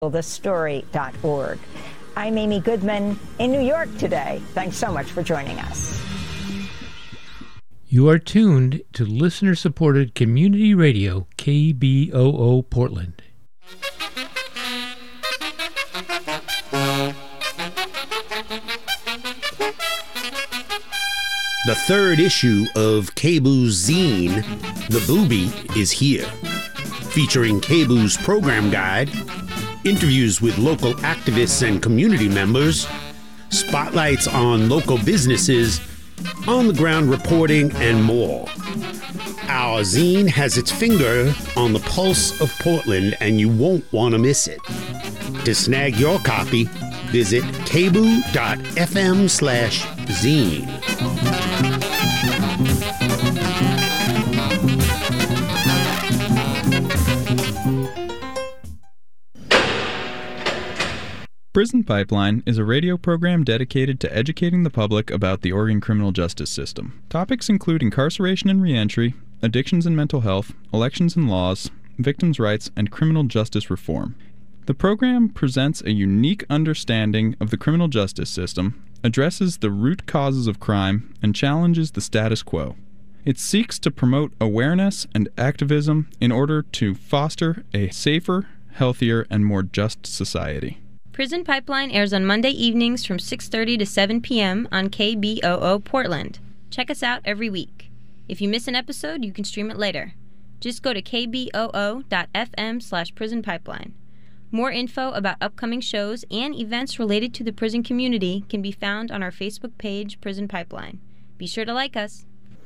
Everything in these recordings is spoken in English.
thestory.org. I'm Amy Goodman in New York today. Thanks so much for joining us. You are tuned to listener-supported community radio KBOO Portland. The third issue of KBOO's zine, The Booby, is here, featuring KBOO's program guide, interviews with local activists and community members, spotlights on local businesses, on-the-ground reporting, and more. Our zine has its finger on the pulse of Portland, and you won't want to miss it. To snag your copy, visit kboo.fm/zine. Prison Pipeline is a radio program dedicated to educating the public about the Oregon criminal justice system. Topics include incarceration and reentry, addictions and mental health, elections and laws, victims' rights, and criminal justice reform. The program presents a unique understanding of the criminal justice system, addresses the root causes of crime, and challenges the status quo. It seeks to promote awareness and activism in order to foster a safer, healthier, and more just society. Prison Pipeline airs on Monday evenings from 6:30 to 7 p.m. on KBOO Portland. Check us out every week. If you miss an episode, you can stream it later. Just go to kboo.fm/Prison Pipeline. More info about upcoming shows and events related to the prison community can be found on our Facebook page, Prison Pipeline. Be sure to like us.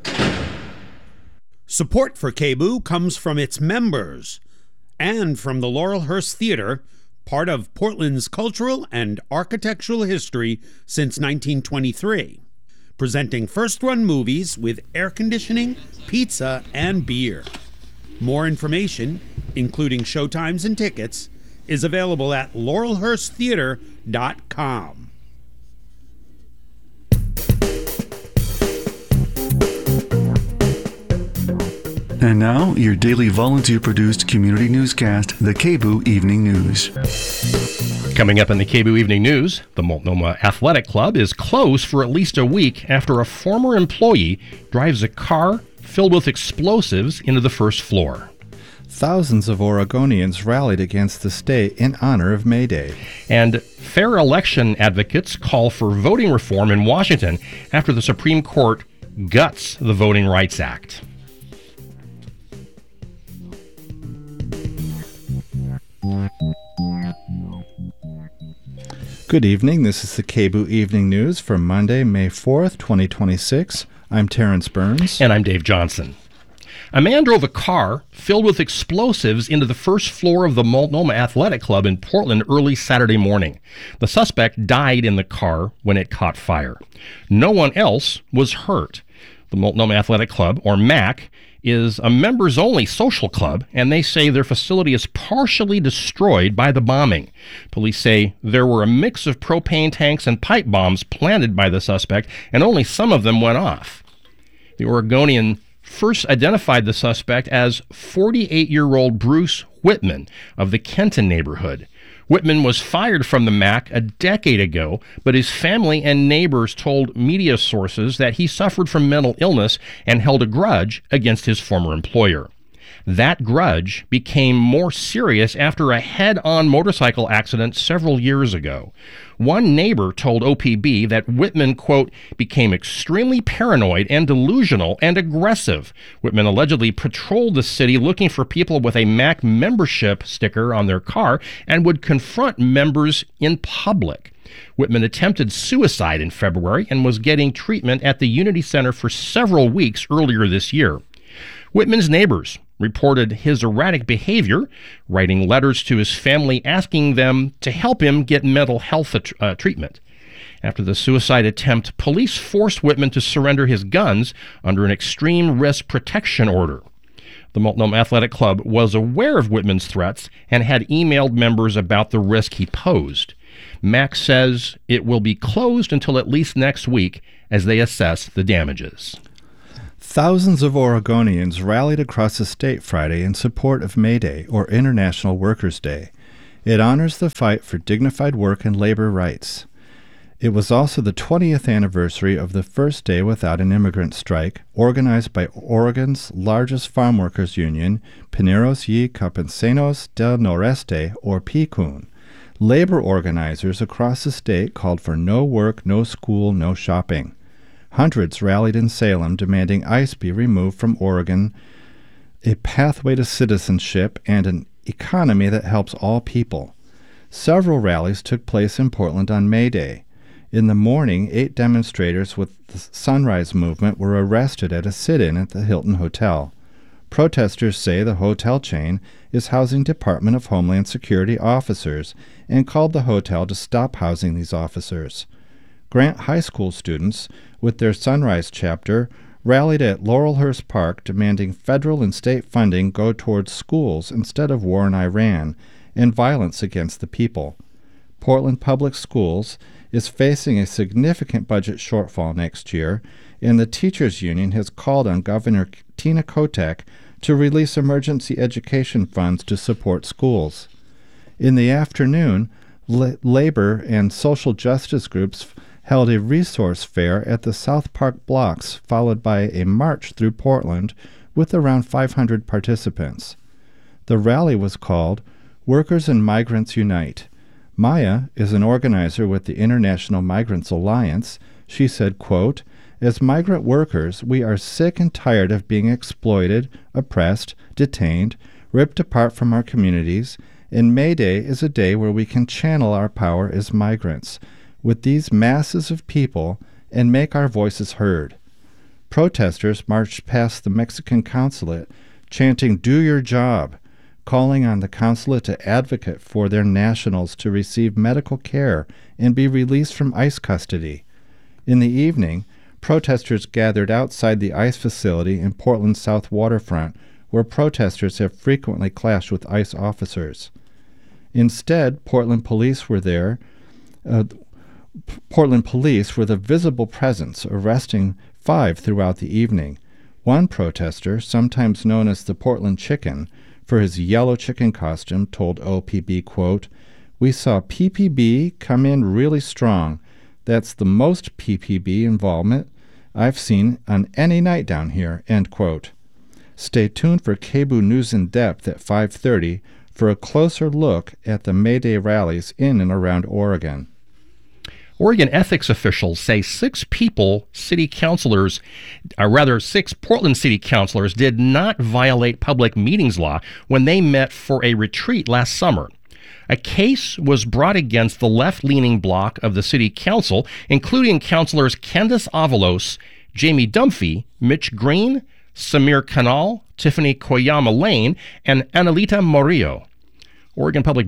Support for KBOO comes from its members and from the Laurelhurst Theater, part of Portland's cultural and architectural history since 1923, presenting first-run movies with air conditioning, pizza, and beer. More information, including showtimes and tickets, is available at laurelhursttheater.com. And now, your daily volunteer-produced community newscast, the KBOO Evening News. Coming up in the KBOO Evening News, the Multnomah Athletic Club is closed for at least a week after a former employee drives a car filled with explosives into the first floor. Thousands of Oregonians rallied against the state in honor of May Day. And fair election advocates call for voting reform in Washington after the Supreme Court guts the Voting Rights Act. Good evening. This is the KBOO Evening News for Monday, May 4th, 2026. I'm Terrence Burns. And I'm Dave Johnson. A man drove a car filled with explosives into the first floor of the Multnomah Athletic Club in Portland early Saturday morning. The suspect died in the car when it caught fire. No one else was hurt. The Multnomah Athletic Club, or MAC, is a members-only social club, and they say their facility is partially destroyed by the bombing. Police say there were a mix of propane tanks and pipe bombs planted by the suspect, and only some of them went off. The Oregonian first identified the suspect as 48-year-old Bruce Whitman of the Kenton neighborhood. Whitman was fired from the MAC a decade ago, but his family and neighbors told media sources that he suffered from mental illness and held a grudge against his former employer. That grudge became more serious after a head-on motorcycle accident several years ago. One neighbor told OPB that Whitman, quote, became extremely paranoid and delusional and aggressive. Whitman allegedly patrolled the city looking for people with a MAC membership sticker on their car and would confront members in public. Whitman attempted suicide in February and was getting treatment at the Unity Center for several weeks earlier this year. Whitman's neighbors reported his erratic behavior, writing letters to his family asking them to help him get mental health treatment. After the suicide attempt, police forced Whitman to surrender his guns under an extreme risk protection order. The Multnomah Athletic Club was aware of Whitman's threats and had emailed members about the risk he posed. MAC says it will be closed until at least next week as they assess the damages. Thousands of Oregonians rallied across the state Friday in support of May Day, or International Workers' Day. It honors the fight for dignified work and labor rights. It was also the 20th anniversary of the first day without an immigrant strike, organized by Oregon's largest farm workers union, Pineros y Campesinos del Noreste, or PCUN. Labor organizers across the state called for no work, no school, no shopping. Hundreds rallied in Salem demanding ICE be removed from Oregon, a pathway to citizenship, and an economy that helps all people. Several rallies took place in Portland on May Day. In the morning, 8 demonstrators with the Sunrise Movement were arrested at a sit-in at the Hilton Hotel. Protesters say the hotel chain is housing Department of Homeland Security officers and called the hotel to stop housing these officers. Grant High School students, with their Sunrise chapter, rallied at Laurelhurst Park demanding federal and state funding go towards schools instead of war in Iran and violence against the people. Portland Public Schools is facing a significant budget shortfall next year, and the teachers' union has called on Governor Tina Kotek to release emergency education funds to support schools. In the afternoon, labor and social justice groups held a resource fair at the South Park blocks, followed by a march through Portland with around 500 participants. The rally was called Workers and Migrants Unite. Maya is an organizer with the International Migrants Alliance. She said, quote, "As migrant workers, we are sick and tired of being exploited, oppressed, detained, ripped apart from our communities, and May Day is a day where we can channel our power as migrants with these masses of people and make our voices heard." Protesters marched past the Mexican consulate, chanting, "Do your job," calling on the consulate to advocate for their nationals to receive medical care and be released from ICE custody. In the evening, protesters gathered outside the ICE facility in Portland's South Waterfront, where protesters have frequently clashed with ICE officers. Instead, Portland police were there. Portland police were the visible presence, arresting 5 throughout the evening. One protester, sometimes known as the Portland Chicken, for his yellow chicken costume, told OPB, quote, "We saw PPB come in really strong. That's the most PPB involvement I've seen on any night down here," end quote. Stay tuned for KBOO News in Depth at 5:30 for a closer look at the May Day rallies in and around Oregon. Oregon ethics officials say 6 city councilors did not violate public meetings law when they met for a retreat last summer. A case was brought against the left-leaning bloc of the city council, including councilors Candace Avalos, Jamie Dunphy, Mitch Green, Samir Kanal, Tiffany Koyama Lane, and Analita Morillo. Oregon Public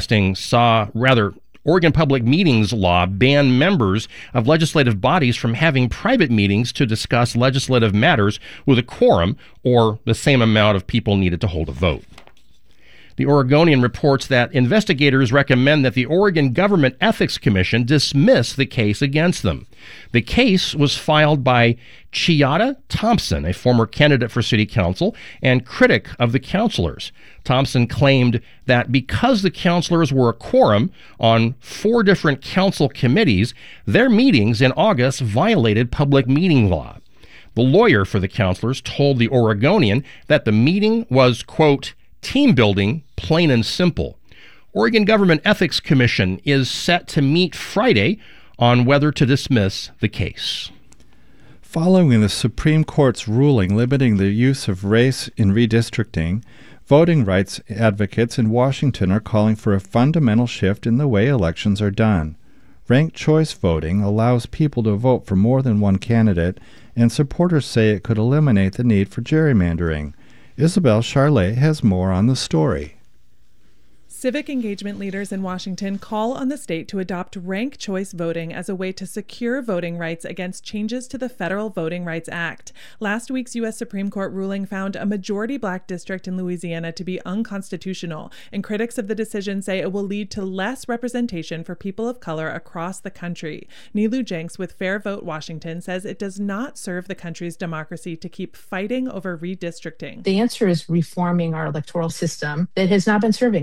Meetings law banned members of legislative bodies from having private meetings to discuss legislative matters with a quorum or the same amount of people needed to hold a vote. The Oregonian reports that investigators recommend that the Oregon Government Ethics Commission dismiss the case against them. The case was filed by Chiata Thompson, a former candidate for city council and critic of the councilors. Thompson claimed that because the councilors were a quorum on 4 different council committees, their meetings in August violated public meeting law. The lawyer for the councilors told the Oregonian that the meeting was, quote, team building, plain and simple. Oregon Government Ethics Commission is set to meet Friday on whether to dismiss the case. Following the Supreme Court's ruling limiting the use of race in redistricting, voting rights advocates in Washington are calling for a fundamental shift in the way elections are done. Ranked choice voting allows people to vote for more than one candidate, and supporters say it could eliminate the need for gerrymandering. Isabel Charlet has more on the story. Civic engagement leaders in Washington call on the state to adopt ranked choice voting as a way to secure voting rights against changes to the Federal Voting Rights Act. Last week's U.S. Supreme Court ruling found a majority black district in Louisiana to be unconstitutional, and critics of the decision say it will lead to less representation for people of color across the country. Nilu Jenks with Fair Vote Washington says it does not serve the country's democracy to keep fighting over redistricting. The answer is reforming our electoral system that has not been serving us. We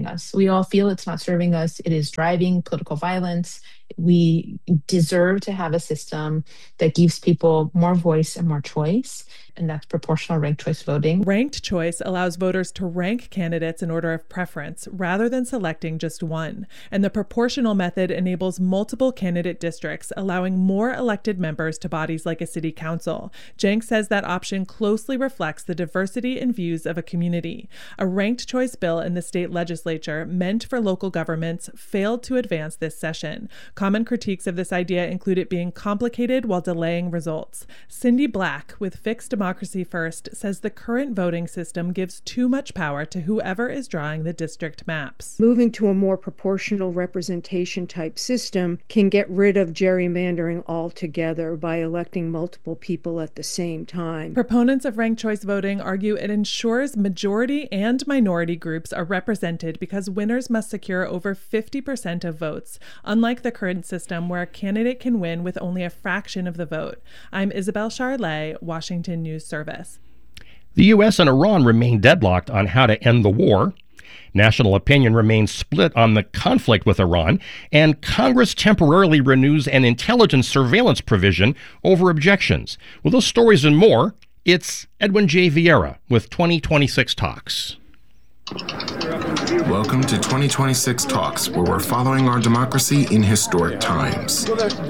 all feel it's not serving us. It is driving political violence. We deserve to have a system that gives people more voice and more choice, and that's proportional ranked choice voting. Ranked choice allows voters to rank candidates in order of preference rather than selecting just one. And the proportional method enables multiple candidate districts, allowing more elected members to bodies like a city council. Jenks says that option closely reflects the diversity and views of a community. A ranked choice bill in the state legislature meant for local governments failed to advance this session. Common critiques of this idea include it being complicated while delaying results. Cindy Black with Fix Democracy First says the current voting system gives too much power to whoever is drawing the district maps. Moving to a more proportional representation type system can get rid of gerrymandering altogether by electing multiple people at the same time. Proponents of ranked choice voting argue it ensures majority and minority groups are represented because winners must secure over 50% of votes, unlike the current system where a candidate can win with only a fraction of the vote. I'm Isabel Charlet, Washington News Service. The U.S. and Iran remain deadlocked on how to end the war. National opinion remains split on the conflict with Iran, and Congress temporarily renews an intelligence surveillance provision over objections. With those stories and more, it's Edwin J. Vieira with 2026 Talks. Welcome to 2026 Talks, where we're following our democracy in historic times.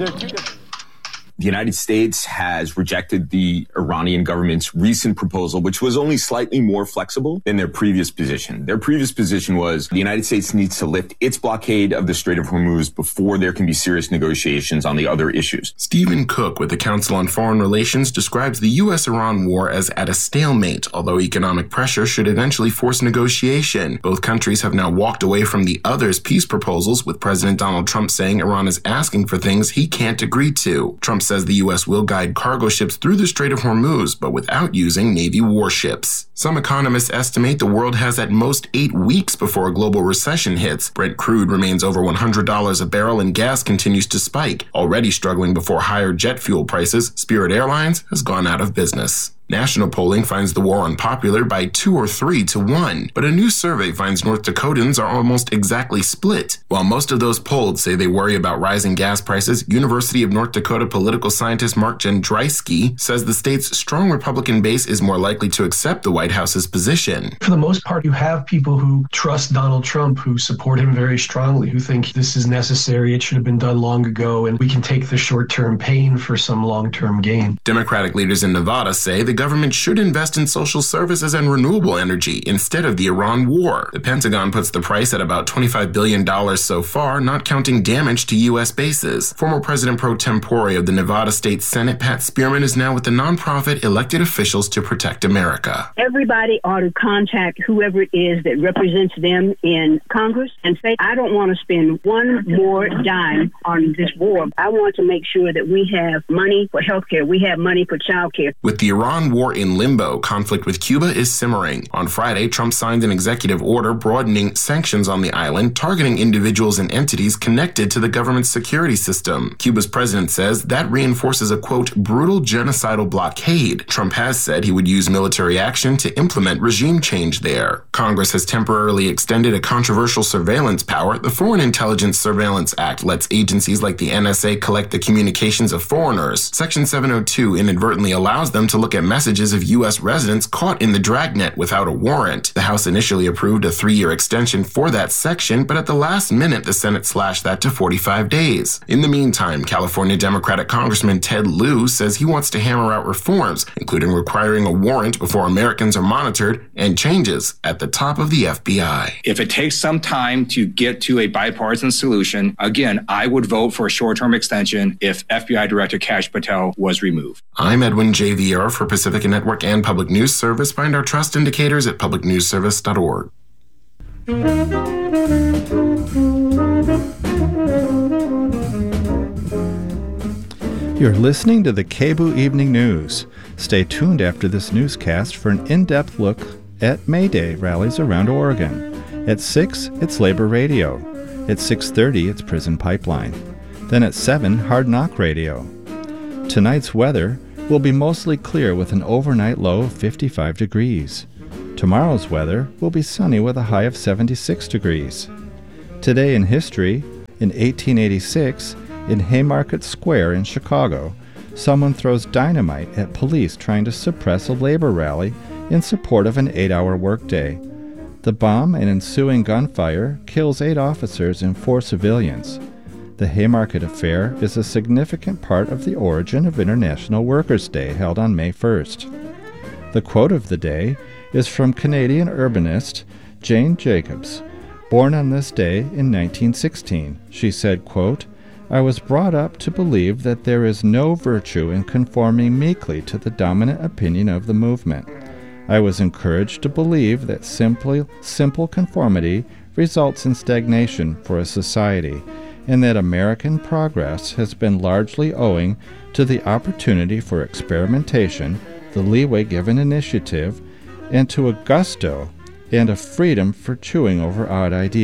The United States has rejected the Iranian government's recent proposal, which was only slightly more flexible than their previous position. Their previous position was the United States needs to lift its blockade of the Strait of Hormuz before there can be serious negotiations on the other issues. Stephen Cook with the Council on Foreign Relations describes the U.S.-Iran war as at a stalemate, although economic pressure should eventually force negotiation. Both countries have now walked away from the other's peace proposals, with President Donald Trump saying Iran is asking for things he can't agree to. Trump says the U.S. will guide cargo ships through the Strait of Hormuz, but without using Navy warships. Some economists estimate the world has at most 8 weeks before a global recession hits. Brent crude remains over $100 a barrel and gas continues to spike. Already struggling before higher jet fuel prices, Spirit Airlines has gone out of business. National polling finds the war unpopular by 2 or 3 to 1, but a new survey finds North Dakotans are almost exactly split. While most of those polled say they worry about rising gas prices, University of North Dakota political scientist Mark Jendrysky says the state's strong Republican base is more likely to accept the White House's position. For the most part, you have people who trust Donald Trump, who support him very strongly, who think this is necessary, it should have been done long ago, and we can take the short-term pain for some long-term gain. Democratic leaders in Nevada say the government should invest in social services and renewable energy instead of the Iran war. The Pentagon puts the price at about $25 billion so far, not counting damage to U.S. bases. Former President pro tempore of the Nevada State Senate, Pat Spearman, is now with the nonprofit Elected Officials to Protect America. Everybody ought to contact whoever it is that represents them in Congress and say, I don't want to spend one more dime on this war. I want to make sure that we have money for health care. We have money for child care. With the Iran war in limbo, conflict with Cuba is simmering. On Friday, Trump signed an executive order broadening sanctions on the island, targeting individuals and entities connected to the government's security system. Cuba's president says that reinforces a, quote, brutal genocidal blockade. Trump has said he would use military action to implement regime change there. Congress has temporarily extended a controversial surveillance power. The Foreign Intelligence Surveillance Act lets agencies like the NSA collect the communications of foreigners. Section 702 inadvertently allows them to look at messages of U.S. residents caught in the dragnet without a warrant. The House initially approved a 3-year extension for that section, but at the last minute, the Senate slashed that to 45 days. In the meantime, California Democratic Congressman Ted Lieu says he wants to hammer out reforms, including requiring a warrant before Americans are monitored and changes at the top of the FBI. If it takes some time to get to a bipartisan solution, again, I would vote for a short-term extension if FBI Director Kash Patel was removed. I'm Edwin J. Vieira for Pacifica Network and Public News Service. Find our trust indicators at publicnewsservice.org. You're listening to the KBOO Evening News. Stay tuned after this newscast for an in-depth look at May Day rallies around Oregon. At 6, it's Labor Radio. At 6:30, it's Prison Pipeline. Then at 7, Hard Knock Radio. Tonight's weather will be mostly clear with an overnight low of 55 degrees. Tomorrow's weather will be sunny with a high of 76 degrees. Today in history, in 1886, in Haymarket Square in Chicago, someone throws dynamite at police trying to suppress a labor rally in support of an 8-hour workday. The bomb and ensuing gunfire kills 8 officers and 4 civilians. The Haymarket Affair is a significant part of the origin of International Workers' Day, held on May 1st. The quote of the day is from Canadian urbanist Jane Jacobs. Born on this day in 1916, she said, quote, "I was brought up to believe that there is no virtue in conforming meekly to the dominant opinion of the movement. I was encouraged to believe that simple conformity results in stagnation for a society, and that American progress has been largely owing to the opportunity for experimentation, the leeway given initiative, and to a gusto and a freedom for chewing over odd ideas."